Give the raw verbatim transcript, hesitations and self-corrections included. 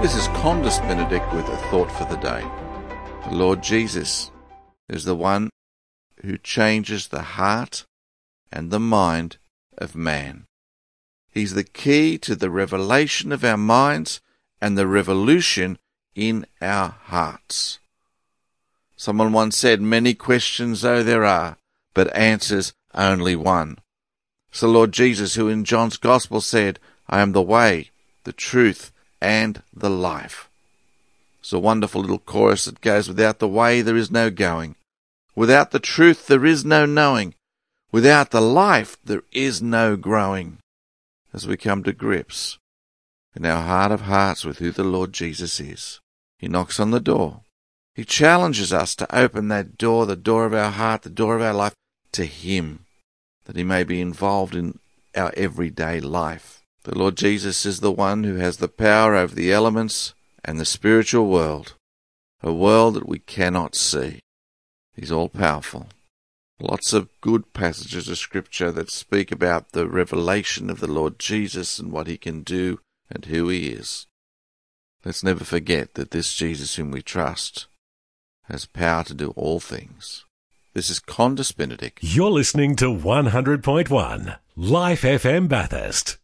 This is Condus Benedict with a thought for the day. The Lord Jesus is the one who changes the heart and the mind of man. He's the key to the revelation of our minds and the revolution in our hearts. Someone once said, many questions though there are, but answers only one. It's the Lord Jesus who in John's Gospel said, I am the way, the truth, and the life. It's a wonderful little chorus that goes, without the way there is no going. Without the truth there is no knowing. Without the life there is no growing. As we come to grips in our heart of hearts with who the Lord Jesus is, He knocks on the door. He challenges us to open that door, the door of our heart, the door of our life, to Him, that He may be involved in our everyday life. The Lord Jesus is the one who has the power over the elements and the spiritual world, a world that we cannot see. He's all-powerful. Lots of good passages of Scripture that speak about the revelation of the Lord Jesus and what He can do and who He is. Let's never forget that this Jesus whom we trust has power to do all things. This is Condus Benedict. You're listening to one hundred point one Life F M Bathurst.